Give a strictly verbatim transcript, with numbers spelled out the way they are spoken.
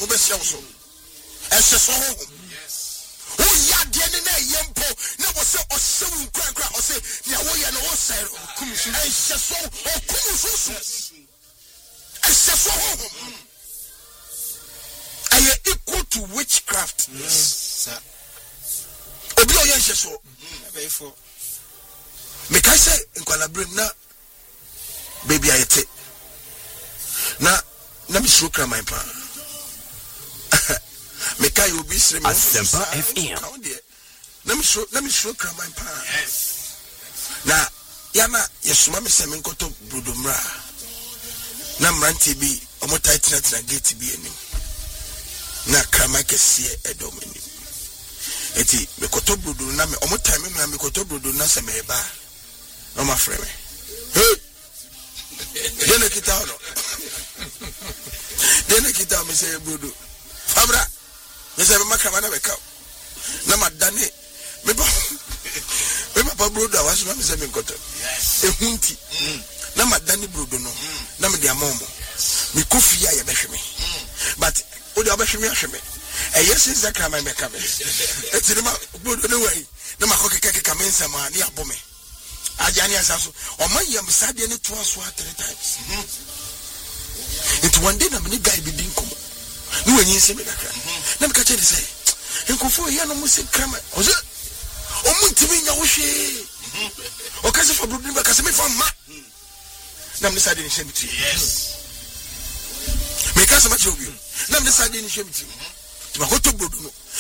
mo be sia wo so e hye so ho o ya de ne na yempo na wo se o hyew nkra nkra o se nia wo ye no wo se kum so e hye so o kum so so e hye so ho are equal to witchcraft. Yes, sir. Obi o ye hye so Very for me kai say nkwalabrim na baby ayete na na mi shukra my pa me kai obi sire me Asempa F M na mi shukra na mi shukra my pa na yana yesuma me se me nkoto brodomra na mranti bi omo tight na gate bi enim na krama kese edom enim eti me koto brodo na me omo time me me koto brodo na se me ba no ma freme hey dene kita ono dene kita me se brodo fabra me se me makama na be ka na madane me ba me papa brodo awaso na me se me koto yes ehunti na madane brodo no na me dia momo me kofi ya ye behwe me but o dia behwe me ahwe me e yes is that crime me come eti ma brodo no way na makoke keke kamensa ma ni abome ajani asaso o man yam sade ne to aso three times it one day na me guy bi din komo ni wanyi se me dakra na me ka che say enkofo ya no musi krama o se o muntimi nya wo hwe o ka se fa brodo ba ka se me fa ma na me sade ni shemti yes me ka se ma che obi na me sade ni shemti ma ko to brodo no